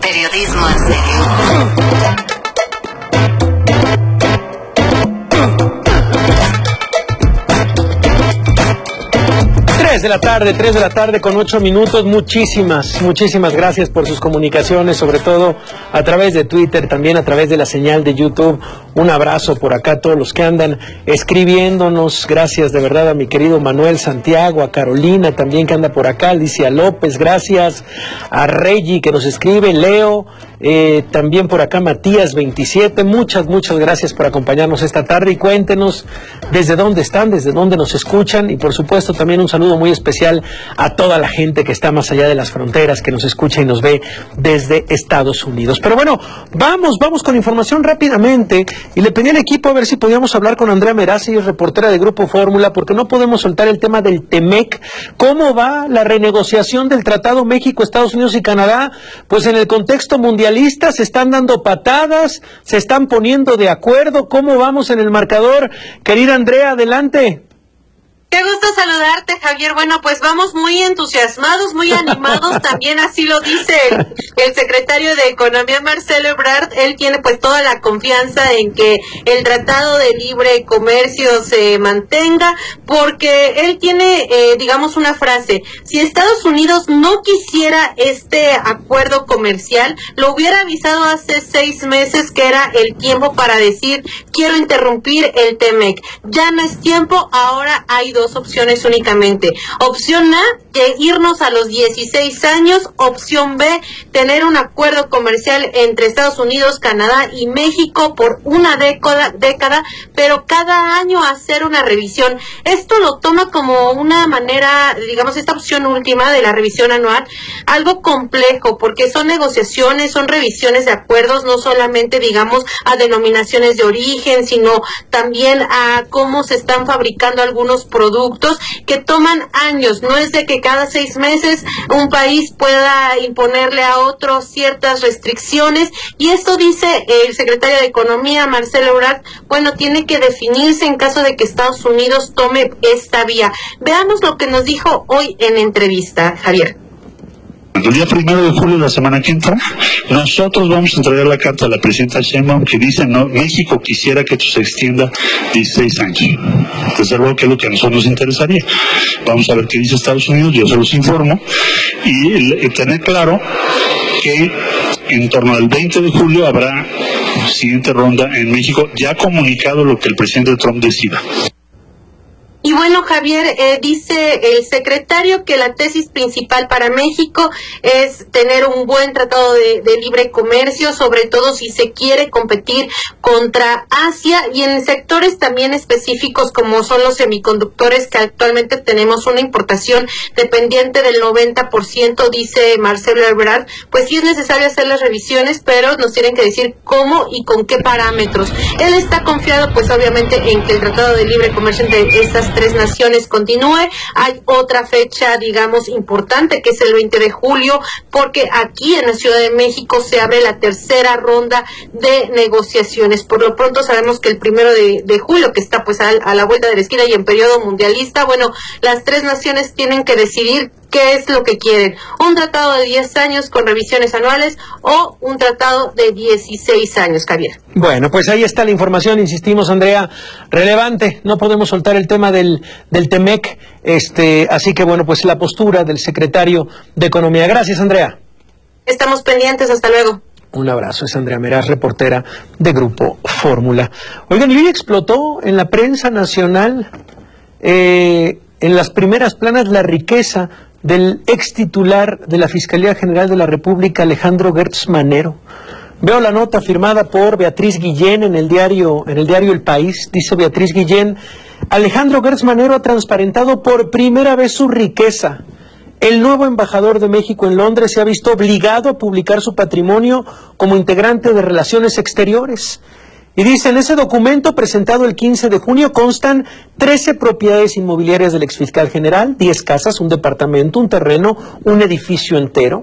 Periodismo en serio. 3 de la tarde con 8 minutos. Muchísimas gracias por sus comunicaciones, sobre todo a través de Twitter, también a través de la señal de YouTube. Un abrazo por acá a todos los que andan escribiéndonos. Gracias de verdad a mi querido Manuel Santiago, a Carolina también que anda por acá, Alicia López, gracias a Reggie que nos escribe, Leo, también por acá Matías 27, muchas gracias por acompañarnos esta tarde y cuéntenos desde dónde están, desde dónde nos escuchan y por supuesto también un saludo muy especial a toda la gente que está más allá de las fronteras, que nos escucha y nos ve desde Estados Unidos. Pero bueno, vamos con información rápidamente y le pedí al equipo a ver si podíamos hablar con Andrea Meraz, ella es reportera de Grupo Fórmula, porque no podemos soltar el tema del TEMEC. ¿Cómo va la renegociación del Tratado México, Estados Unidos y Canadá? Pues en el contexto mundialista se están dando patadas, se están poniendo de acuerdo. ¿Cómo vamos en el marcador? Querida Andrea, adelante. Qué gusto saludarte, Javier. Bueno, pues vamos muy entusiasmados, muy animados. También así lo dice el secretario de Economía, Marcelo Ebrard. Él tiene pues toda la confianza en que el Tratado de Libre Comercio se mantenga, porque él tiene, digamos, una frase. Si Estados Unidos no quisiera este acuerdo comercial, lo hubiera avisado hace 6 meses que era el tiempo para decir, quiero interrumpir el TEMEC. Ya no es tiempo, ahora hay 2 opciones únicamente. Opción A, que irnos a los 16 años. Opción B, tener un acuerdo comercial entre Estados Unidos, Canadá y México por una década, pero cada año hacer una revisión. Esto lo toma como una manera, digamos, esta opción última de la revisión anual, algo complejo, porque son negociaciones, son revisiones de acuerdos, no solamente, digamos, a denominaciones de origen, sino también a cómo se están fabricando algunos productos que toman años. No es de que cada 6 meses un país pueda imponerle a otro ciertas restricciones, y esto dice el secretario de Economía, Marcelo Ebrard, bueno, tiene que definirse en caso de que Estados Unidos tome esta vía. Veamos lo que nos dijo hoy en entrevista, Javier. El día 1 de julio de la semana que entra, nosotros vamos a entregar la carta a la presidenta Sheinbaum que dice, no, México quisiera que esto se extienda 16 años. Desde luego que es lo que a nosotros nos interesaría. Vamos a ver qué dice Estados Unidos, yo se los informo, y tener claro que en torno al 20 de julio habrá siguiente ronda en México, ya comunicado lo que el presidente Trump decida. Y bueno, Javier, dice el secretario que la tesis principal para México es tener un buen tratado de libre comercio, sobre todo si se quiere competir contra Asia y en sectores también específicos como son los semiconductores, que actualmente tenemos una importación dependiente del 90%, dice Marcelo Ebrard. Pues sí es necesario hacer las revisiones, pero nos tienen que decir cómo y con qué parámetros. Él está confiado, pues obviamente, en que el tratado de libre comercio entre estas 3 naciones continúe. Hay otra fecha, digamos, importante, que es el 20 de julio, porque aquí en la Ciudad de México se abre la tercera ronda de negociaciones. Por lo pronto sabemos que el 1 de julio, que está pues a la vuelta de la esquina y en periodo mundialista, bueno, las 3 naciones tienen que decidir qué es lo que quieren, un tratado de 10 años con revisiones anuales o un tratado de 16 años, Javier. Bueno, pues ahí está la información, insistimos, Andrea, relevante, no podemos soltar el tema del TEMEC, así que bueno, pues la postura del secretario de Economía. Gracias, Andrea. Estamos pendientes, hasta luego. Un abrazo, es Andrea Meraz, reportera de Grupo Fórmula. Oigan, y hoy explotó en la prensa nacional, en las primeras planas, la riqueza del ex titular de la Fiscalía General de la República, Alejandro Gertz Manero. Veo la nota firmada por Beatriz Guillén en el diario El País. Dice Beatriz Guillén, Alejandro Gertz Manero ha transparentado por primera vez su riqueza. El nuevo embajador de México en Londres se ha visto obligado a publicar su patrimonio como integrante de Relaciones Exteriores. Y dice, en ese documento presentado el 15 de junio constan 13 propiedades inmobiliarias del exfiscal general, 10 casas, un departamento, un terreno, un edificio entero.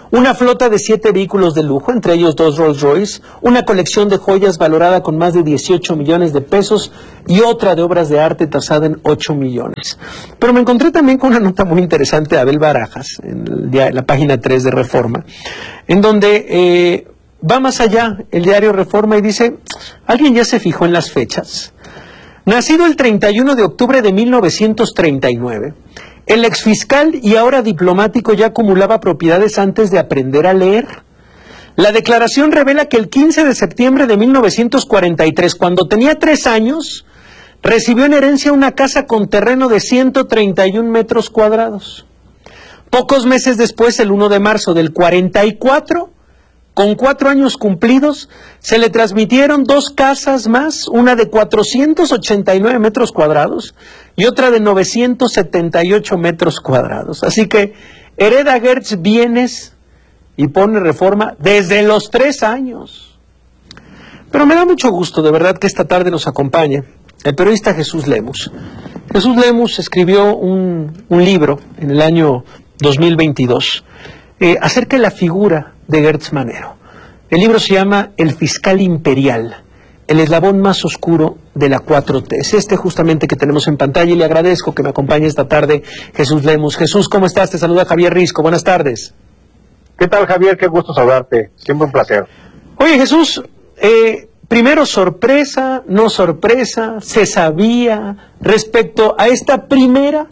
una flota de 7 vehículos de lujo, entre ellos 2 Rolls Royce, una colección de joyas valorada con más de 18 millones de pesos y otra de obras de arte tasada en 8 millones. Pero me encontré también con una nota muy interesante de Abel Barajas, en la página 3 de Reforma, en donde va más allá el diario Reforma y dice, ¿alguien ya se fijó en las fechas? Nacido el 31 de octubre de 1939, el exfiscal y ahora diplomático ya acumulaba propiedades antes de aprender a leer. La declaración revela que el 15 de septiembre de 1943, cuando tenía 3 años, recibió en herencia una casa con terreno de 131 metros cuadrados. Pocos meses después, el 1 de marzo del 44, con 4 años cumplidos, se le transmitieron 2 casas más, una de 489 metros cuadrados y otra de 978 metros cuadrados. Así que hereda Gertz bienes y pone Reforma desde los 3 años. Pero me da mucho gusto, de verdad, que esta tarde nos acompañe el periodista Jesús Lemus. Jesús Lemus escribió un libro en el año 2022 acerca de la figura de Gertz Manero. El libro se llama El Fiscal Imperial, el eslabón más oscuro de la 4T. Es este justamente que tenemos en pantalla y le agradezco que me acompañe esta tarde Jesús Lemus. Jesús, ¿cómo estás? Te saluda Javier Risco. Buenas tardes. ¿Qué tal, Javier? Qué gusto saludarte. Siempre un placer. Oye, Jesús, primero sorpresa, no sorpresa, se sabía respecto a esta primera,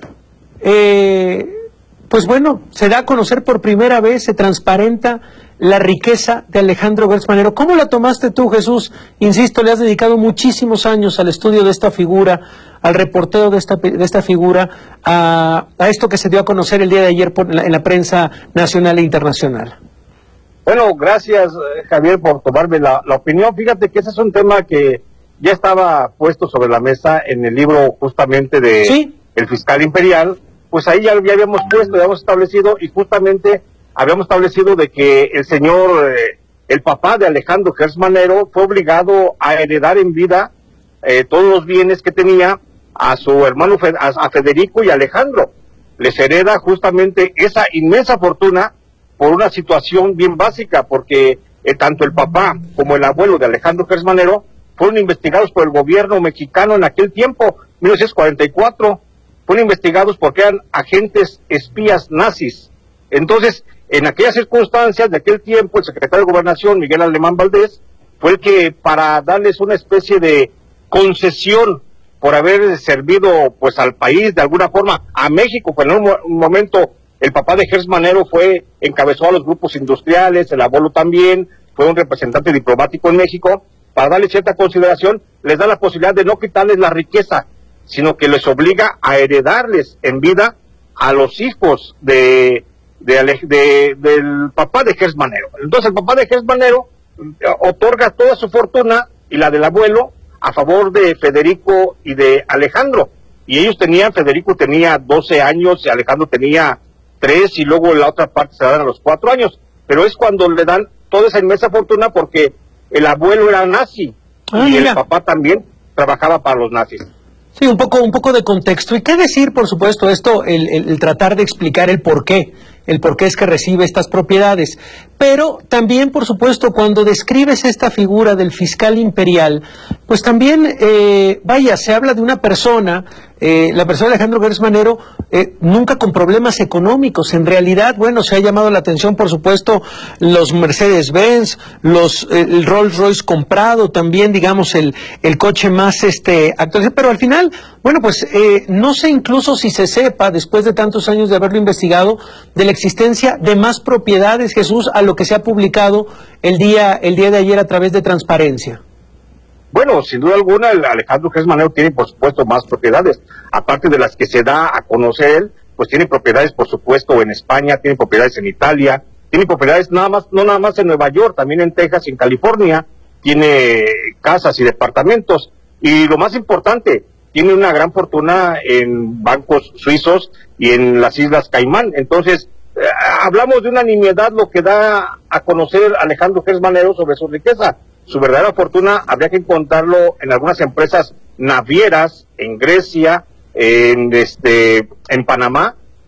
pues bueno, se da a conocer por primera vez, se transparenta la riqueza de Alejandro Gertz Manero. ¿Cómo la tomaste tú, Jesús? Insisto, le has dedicado muchísimos años al estudio de esta figura, al reporteo de esta figura, a esto que se dio a conocer el día de ayer en la prensa nacional e internacional. Bueno, gracias, Javier, por tomarme la opinión. Fíjate que ese es un tema que ya estaba puesto sobre la mesa en el libro justamente de ¿Sí? El Fiscal Imperial. Pues ahí ya habíamos puesto, ya habíamos establecido, y justamente habíamos establecido de que el señor, el papá de Alejandro Gertz Manero, fue obligado a heredar en vida todos los bienes que tenía a su hermano, a Federico y Alejandro. Les hereda justamente esa inmensa fortuna por una situación bien básica, porque tanto el papá como el abuelo de Alejandro Gertz Manero fueron investigados por el gobierno mexicano en aquel tiempo, 1944, fueron investigados porque eran agentes espías nazis. Entonces, en aquellas circunstancias de aquel tiempo, el secretario de Gobernación, Miguel Alemán Valdés, fue el que, para darles una especie de concesión por haber servido pues al país de alguna forma, a México, pues en un momento el papá de Gertz Manero encabezó a los grupos industriales, el abuelo también, fue un representante diplomático en México, para darle cierta consideración, les da la posibilidad de no quitarles la riqueza, sino que les obliga a heredarles en vida a los hijos del papá de Gertz Manero. Entonces el papá de Gertz Manero otorga toda su fortuna y la del abuelo a favor de Federico y de Alejandro. Y ellos Federico tenía 12 años y Alejandro tenía 3, y luego la otra parte se la dan a los 4 años. Pero es cuando le dan toda esa inmensa fortuna porque el abuelo era nazi y el papá también trabajaba para los nazis. Sí, un poco de contexto. ¿Y qué decir, por supuesto, esto, el tratar de explicar el por qué es que recibe estas propiedades? Pero también, por supuesto, cuando describes esta figura del fiscal imperial, pues también, se habla de una persona, la persona de Alejandro Gertz Manero, nunca con problemas económicos. En realidad, bueno, se ha llamado la atención, por supuesto, los Mercedes-Benz, el Rolls Royce comprado, también, digamos, el coche más actual. Pero al final, bueno, pues no sé incluso si se sepa, después de tantos años de haberlo investigado, de la existencia de más propiedades, Jesús, a lo que se ha publicado el día de ayer a través de Transparencia. Bueno, sin duda alguna, el Alejandro Gertz Manero tiene, por supuesto, más propiedades. Aparte de las que se da a conocer él, pues tiene propiedades, por supuesto, en España, tiene propiedades en Italia, tiene propiedades no nada más en Nueva York, también en Texas y en California, tiene casas y departamentos. Y lo más importante, tiene una gran fortuna en bancos suizos y en las Islas Caimán. Entonces, hablamos de una nimiedad lo que da a conocer Alejandro Gertz Manero sobre su riqueza. Su verdadera fortuna habría que encontrarlo en algunas empresas navieras, en Grecia, en Panamá,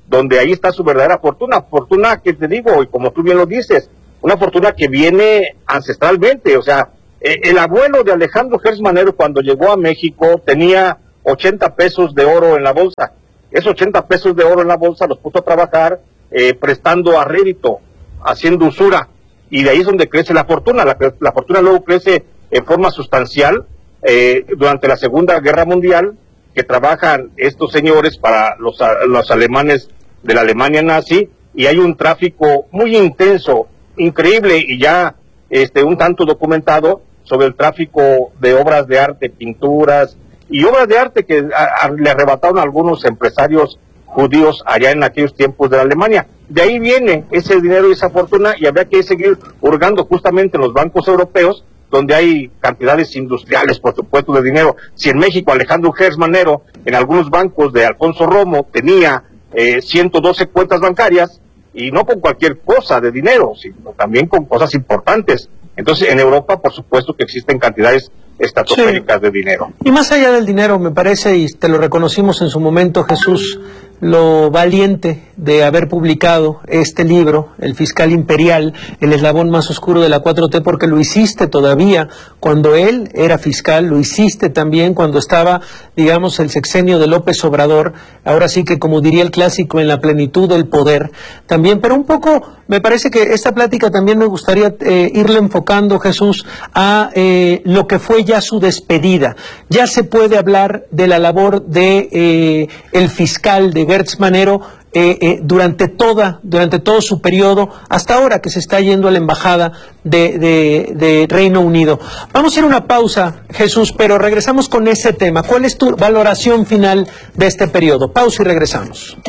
donde ahí está su verdadera fortuna que te digo, y como tú bien lo dices, una fortuna que viene ancestralmente. O sea, el abuelo de Alejandro Gertz Manero, cuando llegó a México, tenía 80 pesos de oro en la bolsa. Esos 80 pesos de oro en la bolsa los puso a trabajar prestando a rédito, haciendo usura, y de ahí es donde crece la fortuna. La fortuna luego crece en forma sustancial durante la Segunda Guerra Mundial, que trabajan estos señores para los alemanes de la Alemania nazi, y hay un tráfico muy intenso, increíble, y ya un tanto documentado sobre el tráfico de obras de arte, pinturas y obras de arte que le arrebataron a algunos empresarios judíos allá en aquellos tiempos de la Alemania. De ahí viene ese dinero y esa fortuna, y habría que seguir hurgando justamente en los bancos europeos, donde hay cantidades industriales, por supuesto, de dinero. Si en México Alejandro Gertz Manero, en algunos bancos de Alfonso Romo, tenía 112 cuentas bancarias, y no con cualquier cosa de dinero, sino también con cosas importantes. Entonces, en Europa, por supuesto que existen cantidades estratosféricas de dinero. Y más allá del dinero, me parece, y te lo reconocimos en su momento, Jesús, lo valiente de haber publicado este libro, El Fiscal Imperial, el eslabón más oscuro de la 4T, porque lo hiciste todavía cuando él era fiscal, lo hiciste también cuando estaba, digamos, el sexenio de López Obrador, ahora sí que, como diría el clásico, en la plenitud del poder también. Pero un poco, me parece que esta plática también me gustaría irle enfocando, Jesús, a lo que fue ya su despedida. Ya se puede hablar de la labor de el fiscal de Gertz Manero durante todo su periodo, hasta ahora que se está yendo a la embajada de Reino Unido. Vamos a ir a una pausa, Jesús, pero regresamos con ese tema. ¿Cuál es tu valoración final de este periodo? Pausa y regresamos.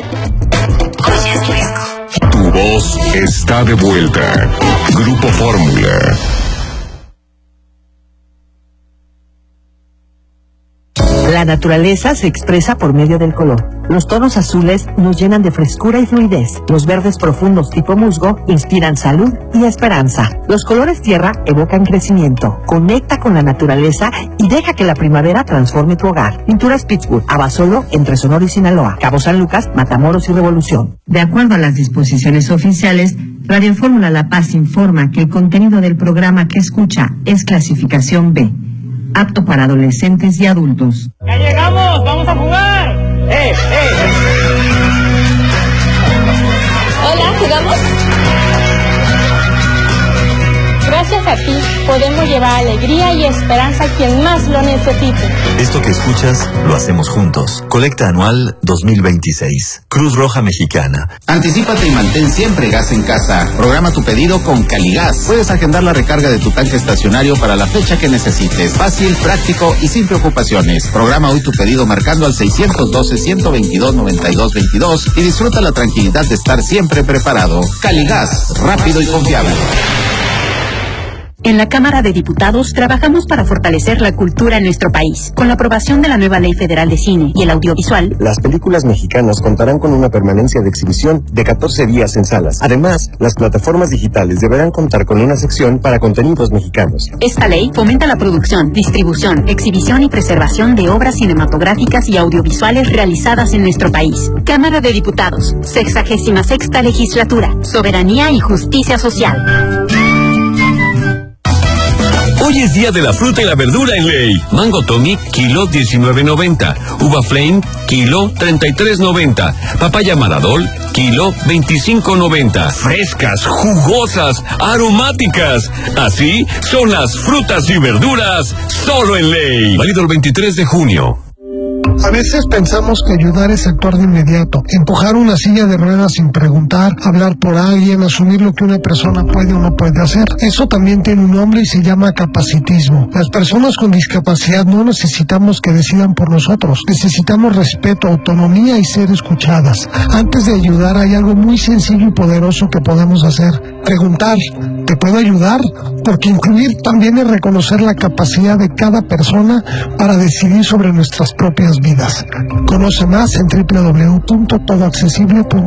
Tu voz está de vuelta. Grupo Fórmula. La naturaleza se expresa por medio del color. Los tonos azules nos llenan de frescura y fluidez. Los verdes profundos tipo musgo inspiran salud y esperanza. Los colores tierra evocan crecimiento. Conecta con la naturaleza y deja que la primavera transforme tu hogar. Pinturas Pittsburgh, Abasolo, entre Sonora y Sinaloa, Cabo San Lucas, Matamoros y Revolución. De acuerdo a las disposiciones oficiales, Radio Fórmula La Paz informa que el contenido del programa que escucha es clasificación B, apto para adolescentes y adultos. ¡Ya llegamos! ¡Vamos a jugar! Hola, ¿jugamos? Gracias a ti podemos llevar alegría y esperanza a quien más lo necesite. Esto que escuchas lo hacemos juntos. Colecta anual 2026. Cruz Roja Mexicana. Anticípate y mantén siempre gas en casa. Programa tu pedido con Caligas. Puedes agendar la recarga de tu tanque estacionario para la fecha que necesites. Fácil, práctico y sin preocupaciones. Programa hoy tu pedido marcando al 612-122-9222 y disfruta la tranquilidad de estar siempre preparado. Caligas, rápido y confiable. En la Cámara de Diputados trabajamos para fortalecer la cultura en nuestro país. Con la aprobación de la nueva Ley Federal de Cine y el Audiovisual, las películas mexicanas contarán con una permanencia de exhibición de 14 días en salas. Además, las plataformas digitales deberán contar con una sección para contenidos mexicanos. Esta ley fomenta la producción, distribución, exhibición y preservación de obras cinematográficas y audiovisuales realizadas en nuestro país. Cámara de Diputados, 66ª Legislatura, Soberanía y Justicia Social. Hoy es día de la fruta y la verdura en Ley. Mango Tonic, kilo 19.90. Uva Flame, kilo 33.90. Papaya Maradol, kilo 25.90. Frescas, jugosas, aromáticas. Así son las frutas y verduras solo en Ley. Válido el 23 de junio. A veces pensamos que ayudar es actuar de inmediato, empujar una silla de ruedas sin preguntar, hablar por alguien, asumir lo que una persona puede o no puede hacer. Eso también tiene un nombre y se llama capacitismo. Las personas con discapacidad no necesitamos que decidan por nosotros, necesitamos respeto, autonomía y ser escuchadas. Antes de ayudar hay algo muy sencillo y poderoso que podemos hacer: preguntar, ¿te puedo ayudar? Porque incluir también es reconocer la capacidad de cada persona para decidir sobre nuestras propias vidas. Conoce más en www.todoaccesible.com.